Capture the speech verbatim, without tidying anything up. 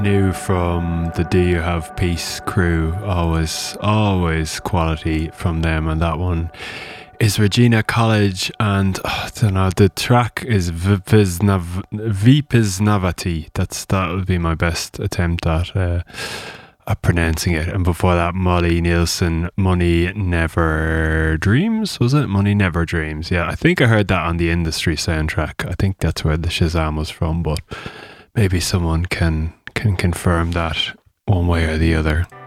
New from the Do You Have Peace crew, always, always quality from them, and that one is Regina College, and oh, I don't know, the track is Vipisnav- Vipisnavati. That's that would be my best attempt at uh, at pronouncing it. And before that, Molly Nielsen, Money Never Dreams, was it? Money Never Dreams. Yeah, I think I heard that on the Industry soundtrack. I think that's where the Shazam was from, but maybe someone can can confirm that one way or the other.